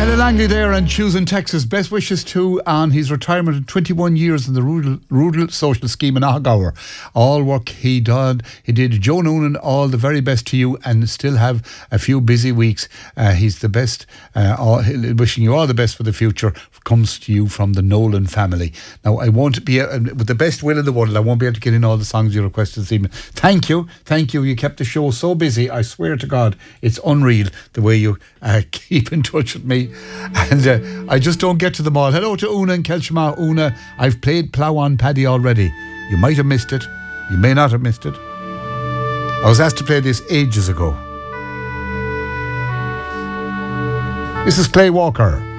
Ella Langley there and choosing Texas. Best wishes to on his retirement of 21 years in the rural social scheme in Aghour. All work he did. Joe Noonan, all the very best to you, and still have a few busy weeks. He's the best. Wishing you all the best for the future. Comes to you from the Nolan family. Now, I won't be, with the best will in the world, I won't be able to get in all the songs you requested this evening. Thank you. You kept the show so busy. I swear to God, it's unreal the way you keep in touch with me. And I just don't get to them all. Hello to Una and Kelshma. Una, I've played Plough on Paddy already. You might have missed it. You may not have missed it. I was asked to play this ages ago. This is Clay Walker.